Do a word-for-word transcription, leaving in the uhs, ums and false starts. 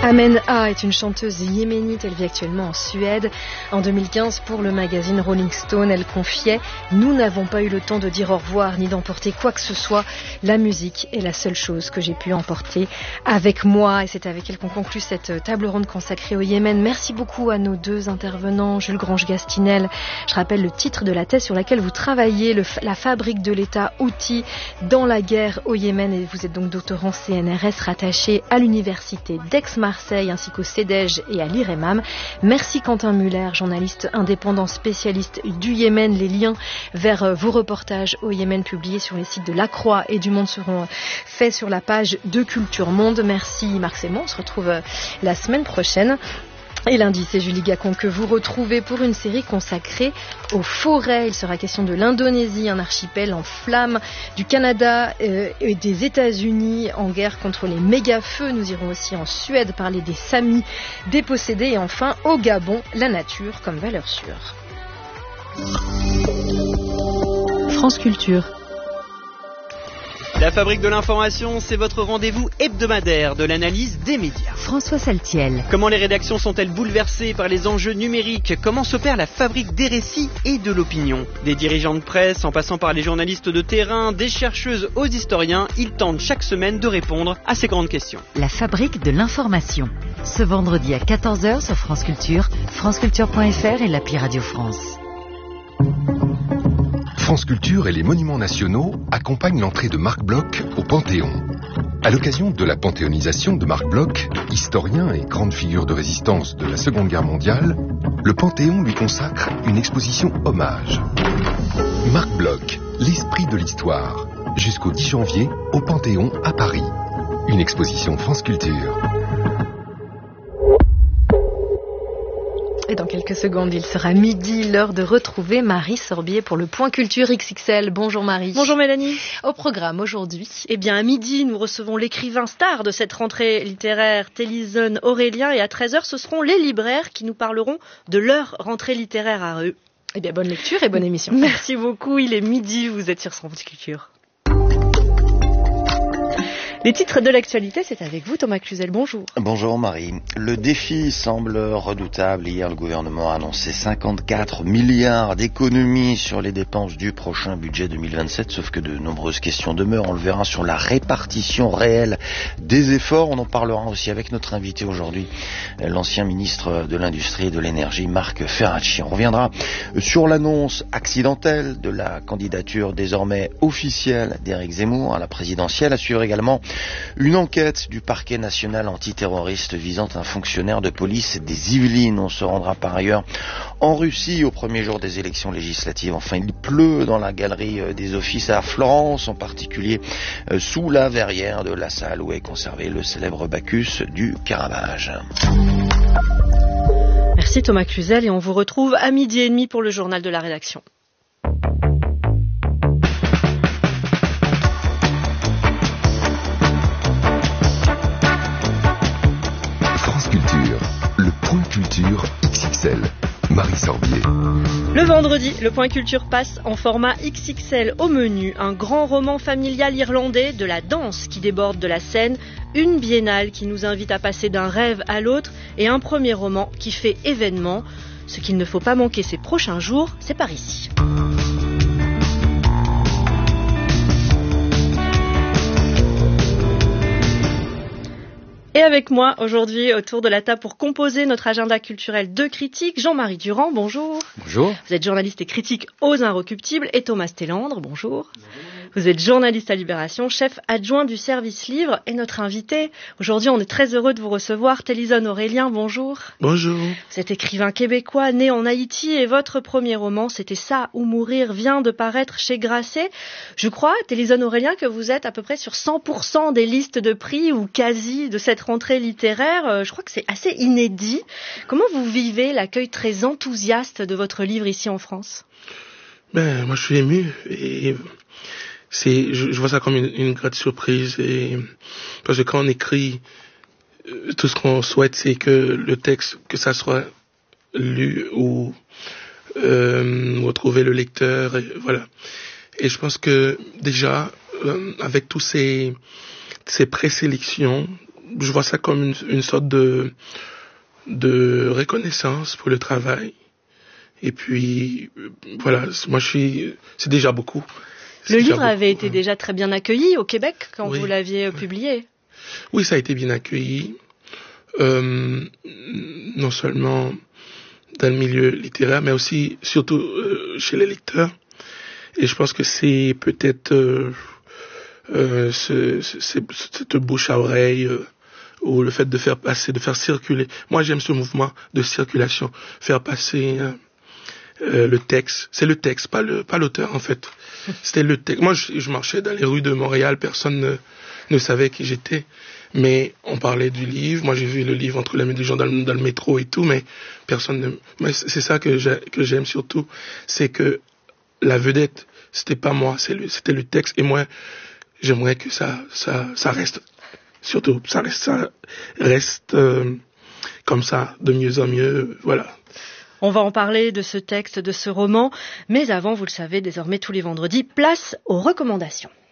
Amen A est une chanteuse yéménite, elle vit actuellement en Suède. En deux mille quinze, pour le magazine Rolling Stone, elle confiait « Nous n'avons pas eu le temps de dire au revoir ni d'emporter quoi que ce soit. La musique est la seule chose que j'ai pu emporter avec moi. » Et c'est avec elle qu'on conclut cette table ronde consacrée au Yémen. Merci beaucoup à nos deux intervenants, Jules Grange-Gastinel. Je rappelle le titre de la thèse sur laquelle vous travaillez, le, la fabrique de l'État, outils dans la guerre au Yémen. Et vous êtes donc doctorant C N R S rattaché à l'université d'Aix-Marseille ainsi qu'au CEDEJ et à l'I R E M A M. Merci Quentin Muller, journaliste indépendant spécialiste du Yémen. Les liens vers vos reportages au Yémen publiés sur les sites de La Croix et du Monde seront faits sur la page de Culture Monde. Merci Marc Sémon, on se retrouve la semaine prochaine. Et lundi, c'est Julie Gacon que vous retrouvez pour une série consacrée aux forêts. Il sera question de l'Indonésie, un archipel en flammes, du Canada euh, et des États-Unis en guerre contre les méga-feux. Nous irons aussi en Suède parler des Samis dépossédés. Et enfin, au Gabon, la nature comme valeur sûre. France Culture. La Fabrique de l'information, c'est votre rendez-vous hebdomadaire de l'analyse des médias. François Saltiel. Comment les rédactions sont-elles bouleversées par les enjeux numériques? Comment s'opère la fabrique des récits et de l'opinion? Des dirigeants de presse, en passant par les journalistes de terrain, des chercheuses aux historiens, ils tentent chaque semaine de répondre à ces grandes questions. La Fabrique de l'information. Ce vendredi à quatorze heures sur France Culture, franceculture point f r et l'appli Radio France. France Culture et les monuments nationaux accompagnent l'entrée de Marc Bloch au Panthéon. À l'occasion de la panthéonisation de Marc Bloch, historien et grande figure de résistance de la Seconde Guerre mondiale, le Panthéon lui consacre une exposition hommage. Marc Bloch, l'esprit de l'histoire, jusqu'au dix janvier au Panthéon à Paris. Une exposition France Culture. Et dans quelques secondes, il sera midi, l'heure de retrouver Marie Sorbier pour le Point Culture X X L. Bonjour Marie. Bonjour Mélanie. Au programme aujourd'hui. Eh bien, à midi, nous recevons l'écrivain star de cette rentrée littéraire, Télisone Aurélien, et à treize heures, ce seront les libraires qui nous parleront de leur rentrée littéraire à eux. Eh bien, bonne lecture et bonne émission. Merci beaucoup, il est midi, vous êtes sur France Culture. Les titres de l'actualité, c'est avec vous, Thomas Cluzel. Bonjour. Bonjour Marie. Le défi semble redoutable. Hier, le gouvernement a annoncé cinquante-quatre milliards d'économies sur les dépenses du prochain budget deux mille vingt-sept, sauf que de nombreuses questions demeurent. On le verra sur la répartition réelle des efforts. On en parlera aussi avec notre invité aujourd'hui, l'ancien ministre de l'Industrie et de l'Énergie, Marc Ferracci. On reviendra sur l'annonce accidentelle de la candidature désormais officielle d'Éric Zemmour à la présidentielle. À suivre également une enquête du parquet national antiterroriste visant un fonctionnaire de police des Yvelines. On se rendra par ailleurs en Russie au premier jour des élections législatives. Enfin, il pleut dans la galerie des offices à Florence, en particulier sous la verrière de la salle où est conservé le célèbre Bacchus du Caravage. Merci Thomas Cluzel et on vous retrouve à midi et demi pour le journal de la rédaction. Culture, le Point Culture X X L. Marie Sorbier. Le vendredi, le Point Culture passe en format X X L au menu. Un grand roman familial irlandais, de la danse qui déborde de la scène, une biennale qui nous invite à passer d'un rêve à l'autre et un premier roman qui fait événement. Ce qu'il ne faut pas manquer ces prochains jours, c'est par ici. Et avec moi aujourd'hui autour de la table pour composer notre agenda culturel de critique, Jean-Marie Durand, bonjour. Bonjour. Vous êtes journaliste et critique aux Inrecuptibles, et Thomas Télandre, bonjour. Bonjour. Vous êtes journaliste à Libération, chef adjoint du service livre, et notre invité. Aujourd'hui, on est très heureux de vous recevoir, Télisone Aurélien, bonjour. Bonjour. Vous êtes écrivain québécois, né en Haïti, et votre premier roman, c'était Ça ou mourir, vient de paraître chez Grasset. Je crois, Télisone Aurélien, que vous êtes à peu près sur cent pour cent des listes de prix, ou quasi, de cette rentrée littéraire. Je crois que c'est assez inédit. Comment vous vivez l'accueil très enthousiaste de votre livre ici en France? Ben, moi, je suis ému et c'est, je, je vois ça comme une, une grande surprise, et parce que quand on écrit, tout ce qu'on souhaite, c'est que le texte, que ça soit lu ou euh, retrouver le lecteur, et voilà. Et je pense que déjà, euh, avec tous ces ces présélections je vois ça comme une, une sorte de, de reconnaissance pour le travail. Et puis, voilà, moi je suis, c'est déjà beaucoup. C'est le déjà livre beaucoup, avait été hein. déjà très bien accueilli au Québec quand Oui, vous l'aviez oui. publié. Oui, ça a été bien accueilli. Euh, non seulement dans le milieu littéraire, mais aussi, surtout, euh, chez les lecteurs. Et je pense que c'est peut-être euh, euh, ce, ce, cette bouche à oreille euh, ou le fait de faire passer, de faire circuler. Moi, j'aime ce mouvement de circulation, faire passer euh, euh, le texte. C'est le texte, pas le, pas l'auteur en fait. C'était le texte. Moi, je, je marchais dans les rues de Montréal, personne ne, ne savait qui j'étais. Mais on parlait du livre. Moi, j'ai vu le livre entre les mains des gens dans le, dans le métro et tout, mais personne ne... Mais c'est ça que j'ai, que j'aime surtout, c'est que la vedette, c'était pas moi, c'est le, c'était le texte. Et moi, j'aimerais que ça, ça, ça reste, surtout, ça reste, ça reste euh, comme ça, de mieux en mieux, voilà. On va en parler de ce texte, de ce roman, mais avant, vous le savez, désormais tous les vendredis, place aux recommandations.